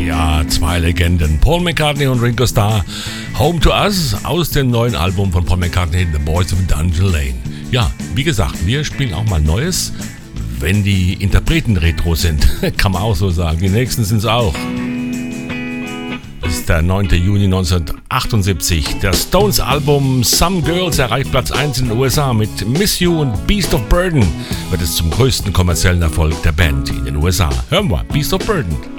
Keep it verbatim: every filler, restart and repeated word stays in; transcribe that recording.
Ja, zwei Legenden, Paul McCartney und Ringo Starr. Home to Us aus dem neuen Album von Paul McCartney, The Boys of Dungeon Lane. Ja, wie gesagt, wir spielen auch mal Neues, wenn die Interpreten retro sind. Kann man auch so sagen. Die nächsten sind es auch. Das ist der neunte Juni neunzehnhundertachtundsiebzig. Das Stones-Album Some Girls erreicht Platz eins in den U S A. Mit Miss You und Beast of Burden wird es zum größten kommerziellen Erfolg der Band in den U S A. Hören wir Beast of Burden.